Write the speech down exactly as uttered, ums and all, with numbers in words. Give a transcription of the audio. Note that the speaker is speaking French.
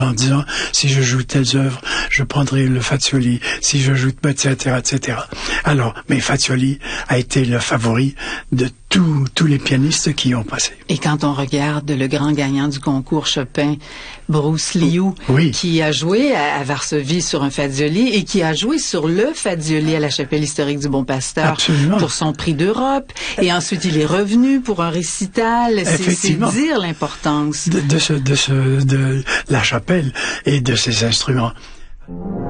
en disant, si je joue telles œuvres, je prendrai le Fazioli, si je joue, et cetera, et cetera. Alors, mais Fazioli a été le favori de tous, tous les pianistes qui y ont passé. Et quand on regarde le grand gagnant du concours Chopin, Bruce Liu, oui. qui a joué à, à Varsovie sur un Fazioli et qui a joué sur le Fazioli à la Chapelle historique du Bon Pasteur Absolument. Pour son prix d'Europe. Et ensuite, il est revenu pour un récital. C'est dire l'importance de, de, ce, de, ce, de la chapelle et de ses instruments.